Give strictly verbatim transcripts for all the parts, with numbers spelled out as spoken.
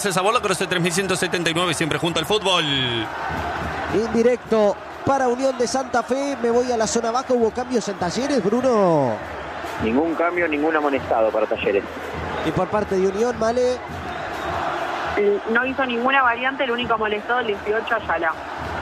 César Borla, Croce tres mil ciento setenta y nueve, siempre junto al fútbol. Indirecto para Unión de Santa Fe. Me voy a la zona baja. ¿Hubo cambios en Talleres, Bruno? Ningún cambio, ningún amonestado para Talleres. Y por parte de Unión, Male. No hizo ninguna variante, el único molestó el dieciocho, Ayala.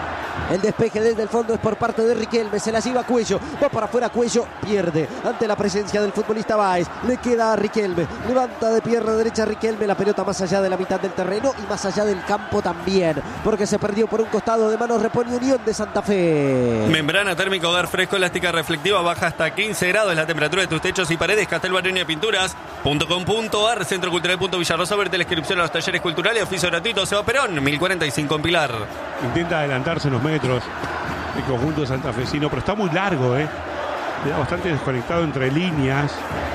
El despeje desde el fondo es por parte de Riquelme. Se la lleva Cuello. Va para afuera Cuello. Pierde ante la presencia del futbolista Báez. Le queda a Riquelme. Levanta de pierna derecha Riquelme. La pelota más allá de la mitad del terreno y más allá del campo también. Porque se perdió por un costado de manos. Repone Unión de Santa Fe. Membrana térmica, hogar fresco, elástica reflectiva. Baja hasta quince grados la temperatura de tus techos y paredes. Castel Barreña Pinturas punto com punto ar. Centro Cultural punto Villarrosa. Verte la inscripción a los talleres culturales. Oficio gratuito. Seba Perón, mil cuarenta y cinco en Pilar. Intenta adelantarse unos metros el conjunto santafesino, pero está muy largo, ¿eh? Queda bastante desconectado entre líneas.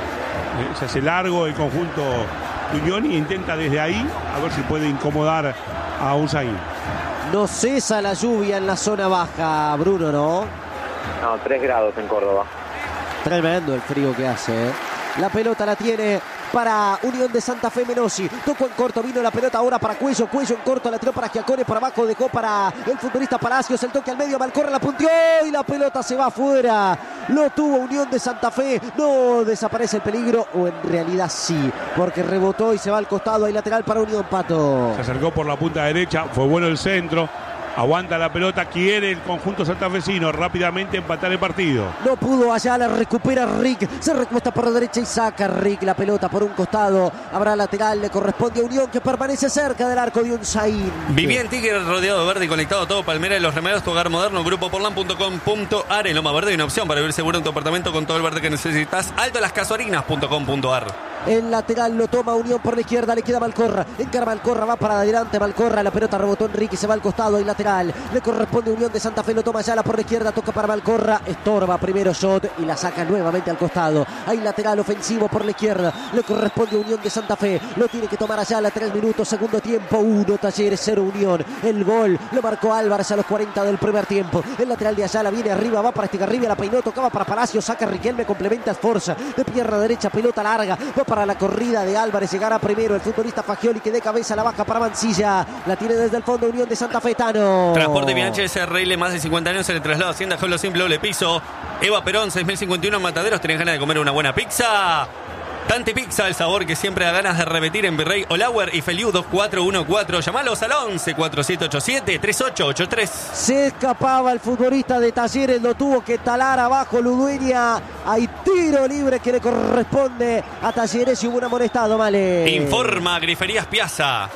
Eh, se hace largo el conjunto de Unión y intenta desde ahí a ver si puede incomodar a Usain. No cesa la lluvia en la zona baja, Bruno, ¿no? No, tres grados en Córdoba. Tremendo el frío que hace, ¿eh? La pelota la tiene para Unión de Santa Fe Menossi. Tocó en corto, vino la pelota ahora para Cuello. Cuello en corto, la tiró para Giacone, por abajo dejó para el futbolista Palacios. El toque al medio, Malcorra la punteó y la pelota se va afuera. Lo tuvo Unión de Santa Fe. No desaparece el peligro, o en realidad sí, porque rebotó y se va al costado. Hay lateral para Unión, Pato. Se acercó por la punta derecha, fue bueno el centro. Aguanta la pelota, quiere el conjunto santafesino rápidamente empatar el partido. No pudo allá, la recupera Rick. Se recuesta por la derecha y saca Rick la pelota por un costado. Habrá lateral, le corresponde a Unión, que permanece cerca del arco de Unzaín. Vivía en Tigre, rodeado de verde y conectado a todo Palmera de los Remedios, tu hogar moderno, grupo portland punto com punto ar. En Loma Verde hay una opción para vivir seguro en tu apartamento con todo el verde que necesitas. Alto las casuarinas punto com punto ar. El lateral lo toma Unión por la izquierda, le queda Malcorra. Encara Malcorra, va para adelante Malcorra. La pelota rebotó Enrique, se va al costado y lateral. Le corresponde a Unión de Santa Fe, lo toma Ayala por la izquierda, toca para Malcorra. Estorba primero shot y la saca nuevamente al costado. Hay lateral ofensivo por la izquierda. Le corresponde a Unión de Santa Fe. Lo tiene que tomar Ayala, tres minutos, segundo tiempo, uno Talleres, cero Unión. El gol lo marcó Álvarez a los cuarenta del primer tiempo. El lateral de Ayala viene arriba, va para Estigarribia, la peinó, tocaba para Palacio, saca Riquelme, complementa a Sforza. De pierna derecha, pelota larga, va para la corrida de Álvarez, llegará primero el futbolista Fagioli, que de cabeza la baja para Mancilla. La tiene desde el fondo Unión de Santa Fe, Tano. Transporte Bianchi S R L, más de cincuenta años en el traslado Hacienda Jolo Simple Doble Piso. Eva Perón, seis mil cincuenta y uno Mataderos. ¿Tenés ganas de comer una buena pizza? Tante Pizza, el sabor que siempre da ganas de repetir en Virrey Olauer y Feliu dos cuatro uno cuatro. Llamalos al once cuatro siete ocho siete tres ocho ocho tres. Se escapaba el futbolista de Talleres, lo tuvo que talar abajo Ludueña. Hay tiro libre que le corresponde a Talleres y hubo un amonestado, vale. Informa Griferías Piazza.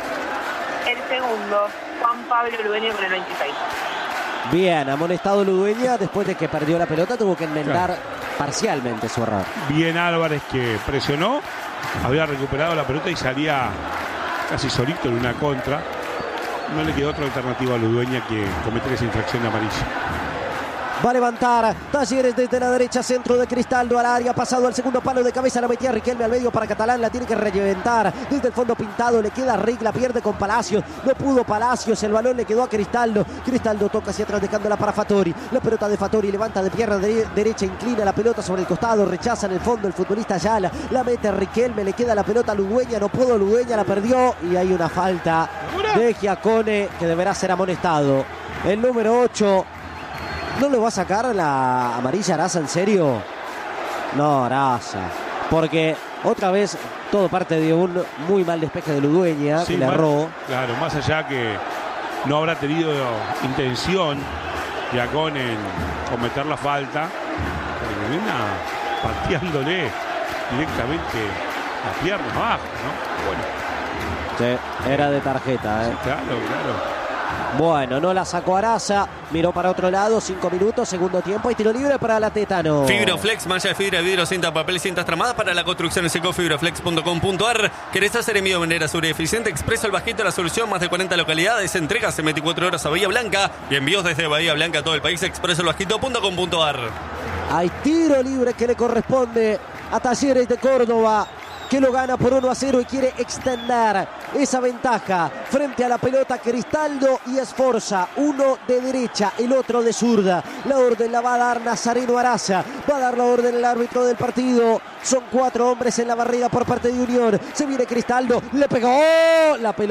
El segundo, Juan Pablo Ludueña con el veintiséis. Bien, amonestado Ludueña después de que perdió la pelota, tuvo que enmendar claro. parcialmente su error. Bien Álvarez, que presionó, había recuperado la pelota y salía casi solito en una contra. No le quedó otra alternativa a Ludueña que cometer esa infracción de amarilla. Va a levantar Talleres desde la derecha, centro de Cristaldo al área, pasado al segundo palo de cabeza, la metía Riquelme al medio para Catalán, la tiene que reventar desde el fondo Pintado, le queda Rick, la pierde con Palacios, no pudo Palacios, el balón le quedó a Cristaldo, Cristaldo toca hacia atrás dejándola para Fattori, la pelota de Fattori, levanta de pierna de derecha, inclina la pelota sobre el costado, rechaza en el fondo el futbolista Ayala, la mete Riquelme, le queda la pelota a Ludueña, no pudo Ludueña, la perdió y hay una falta de Giacone que deberá ser amonestado. El número ocho. ¿No le va a sacar la amarilla Araza, en serio? No, Araza. Porque otra vez todo parte de un muy mal despeje de Ludueña, sí, que le erró. Claro, más allá que no habrá tenido intención Giacone en cometer la falta, termina pateándole directamente las piernas abajo, ¿no? Bueno. Sí, era de tarjeta, ¿eh? Sí, claro, claro. Bueno, no la sacó Araza, miró para otro lado, cinco minutos, segundo tiempo y tiro libre para la Tetano. Fibroflex, malla de fibra, vidrio, cinta, papel, cintas tramadas para la construcción, seco fibroflex punto com punto ar. ¿Querés hacer envío de manera segura y eficiente? Expreso el Bajito, la solución, más de cuarenta localidades, entregas en veinticuatro horas a Bahía Blanca y envíos desde Bahía Blanca a todo el país. Expreso el Bajito punto com punto ar. Hay tiro libre que le corresponde a Talleres de Córdoba, que lo gana por uno a cero y quiere extender esa ventaja frente a la pelota Cristaldo y Sforza, uno de derecha, el otro de zurda. La orden la va a dar Nazareno Araza, va a dar la orden el árbitro del partido. Son cuatro hombres en la barrera por parte de Unión. Se viene Cristaldo, le pegó la pelota.